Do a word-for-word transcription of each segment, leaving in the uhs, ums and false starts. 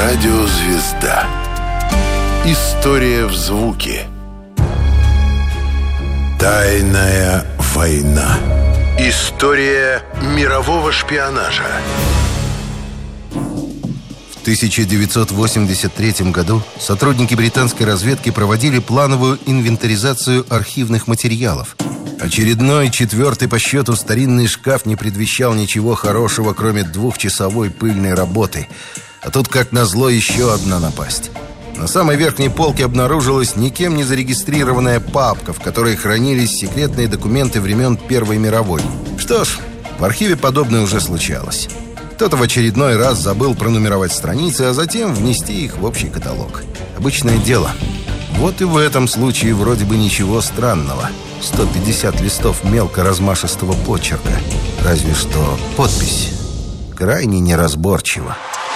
Радиозвезда. История в звуке. Тайная война. История мирового шпионажа. В тысяча девятьсот восемьдесят третьем году сотрудники британской разведки проводили плановую инвентаризацию архивных материалов. Очередной, четвертый по счету старинный шкаф не предвещал ничего хорошего, кроме двухчасовой пыльной работы. А тут, как назло, еще одна напасть. На самой верхней полке обнаружилась никем не зарегистрированная папка, в которой хранились секретные документы времен Первой мировой. Что ж, в архиве подобное уже случалось. Кто-то в очередной раз забыл пронумеровать страницы, а затем внести их в общий каталог. Обычное дело. Вот и в этом случае вроде бы ничего странного. сто пятьдесят листов мелко размашистого почерка. Разве что подпись крайне неразборчива.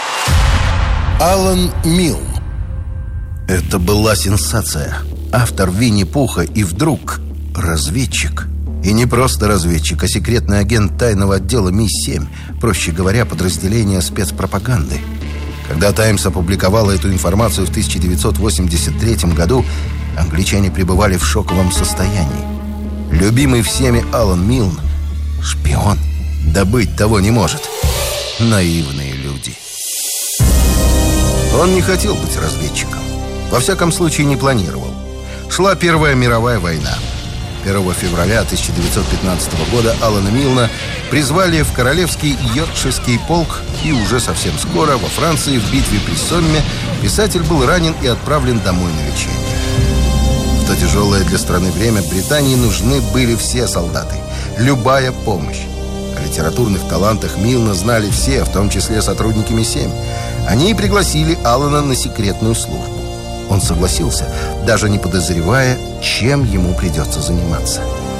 Алан Милн. Это была сенсация. Автор Винни-Пуха и вдруг разведчик. И не просто разведчик, а секретный агент тайного отдела Ми семь, проще говоря, подразделение спецпропаганды. Когда «Таймс» опубликовала эту информацию в тысяча девятьсот восемьдесят третьем году, англичане пребывали в шоковом состоянии. Любимый всеми Алан Милн — шпион. Да быть того не может. Наивные люди. Он не хотел быть разведчиком. Во всяком случае, не планировал. Шла Первая мировая война. первого февраля тысяча девятьсот пятнадцатого года Алана Милна призвали в Королевский Йоркширский полк, и уже совсем скоро во Франции в битве при Сомме писатель был ранен и отправлен домой на лечение. В то тяжелое для страны время Британии нужны были все солдаты, любая помощь. О литературных талантах Милна знали все, в том числе сотрудники Ми семь. Они и пригласили Алана на секретную службу. Он согласился, даже не подозревая, чем ему придется заниматься.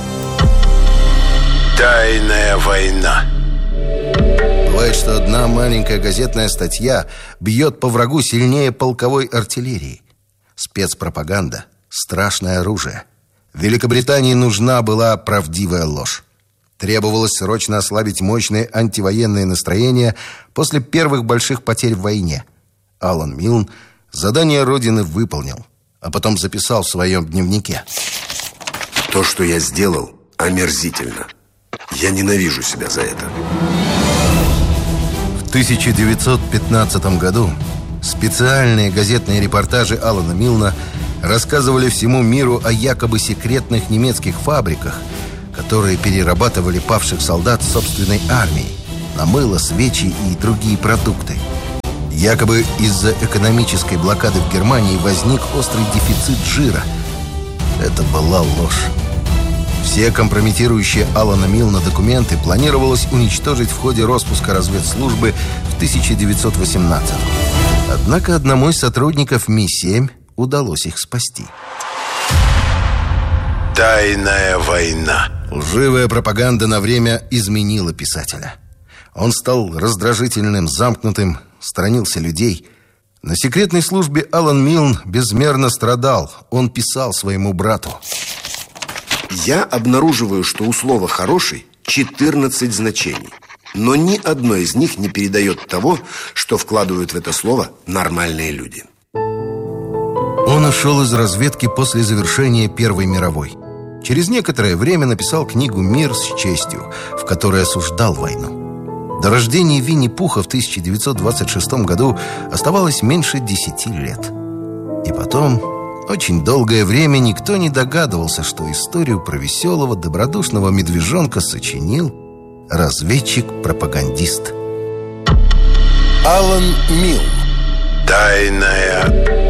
Тайная война. Бывает, что одна маленькая газетная статья бьет по врагу сильнее полковой артиллерии. Спецпропаганда – страшное оружие. Великобритании нужна была правдивая ложь. Требовалось срочно ослабить мощные антивоенные настроения после первых больших потерь в войне. Алан Милн задание Родины выполнил, а потом записал в своем дневнике: то, что я сделал, омерзительно. Я ненавижу себя за это. В тысяча девятьсот пятнадцатом году специальные газетные репортажи Алана Милна рассказывали всему миру о якобы секретных немецких фабриках, которые перерабатывали павших солдат собственной армией на мыло, свечи и другие продукты. Якобы из-за экономической блокады в Германии возник острый дефицит жира. Это была ложь. Все компрометирующие Алана Милна документы планировалось уничтожить в ходе распуска разведслужбы в тысяча девятьсот восемнадцатом. Однако одному из сотрудников Ми семь удалось их спасти. Тайная война. Лживая пропаганда на время изменила писателя. Он стал раздражительным, замкнутым, сторонился людей. На секретной службе Алан Милн безмерно страдал. Он писал своему брату: я обнаруживаю, что у слова «хороший» четырнадцать значений, но ни одно из них не передает того, что вкладывают в это слово нормальные люди. Он ушел из разведки после завершения Первой мировой. Через некоторое время написал книгу «Мир с честью», в которой осуждал войну. До рождения Винни-Пуха в тысяча девятьсот двадцать шестом году оставалось меньше десяти лет. И потом, очень долгое время никто не догадывался, что историю про веселого, добродушного медвежонка сочинил разведчик-пропагандист. Алан Милн. Тайная